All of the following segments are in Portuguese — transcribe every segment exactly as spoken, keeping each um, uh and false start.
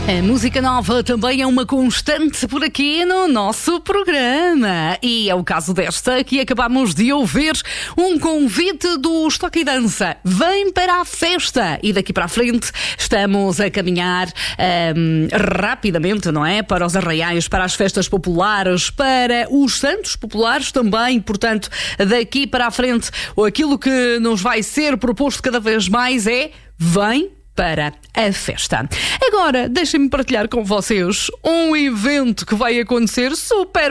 A música nova também é uma constante por aqui no nosso programa. E é o caso desta que acabamos de ouvir, um convite do Toque e Dança. Vem para a festa! E daqui para a frente estamos a caminhar um, rapidamente, não é? Para os arraiais, para as festas populares, para os santos populares também. Portanto, daqui para a frente, aquilo que nos vai ser proposto cada vez mais é: vem para a festa. Agora, deixem-me partilhar com vocês um evento que vai acontecer super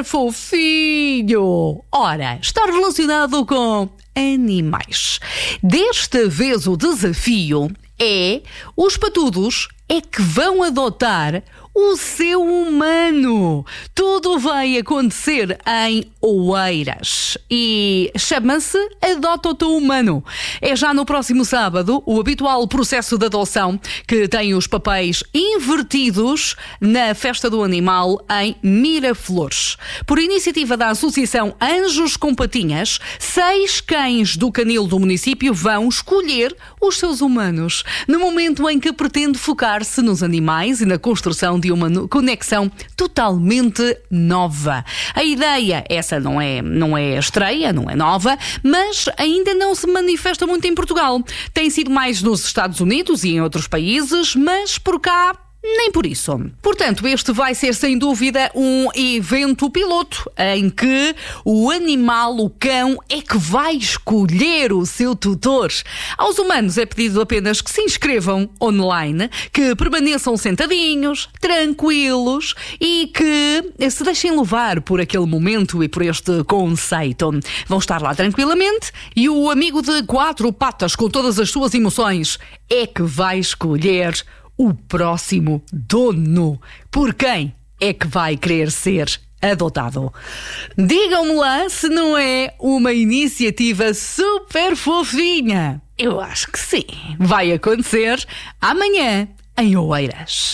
fofinho. Ora, está relacionado com animais. Desta vez o desafio é: os patudos é que vão adotar o seu humano. Tudo vai acontecer em Oeiras e chama-se Adota o Teu Humano. É já no próximo sábado o habitual processo de adoção, que tem os papéis invertidos na Festa do Animal em Miraflores. Por iniciativa da Associação Anjos com Patinhas, seis cães do canil do município vão escolher os seus humanos, no momento em que pretende focar-se nos animais e na construção de de uma conexão totalmente nova. A ideia, essa não é, não é estreia, não é nova, mas ainda não se manifesta muito em Portugal. Tem sido mais nos Estados Unidos e em outros países, mas por cá nem por isso. Portanto, este vai ser sem dúvida um evento piloto em que o animal, o cão, é que vai escolher o seu tutor. Aos humanos é pedido apenas que se inscrevam online, que permaneçam sentadinhos, tranquilos e que se deixem levar por aquele momento e por este conceito. Vão estar lá tranquilamente e o amigo de quatro patas com todas as suas emoções é que vai escolher o próximo dono. Por quem é que vai querer ser adotado? Digam-me lá se não é uma iniciativa super fofinha. Eu acho que sim. Vai acontecer amanhã em Oeiras.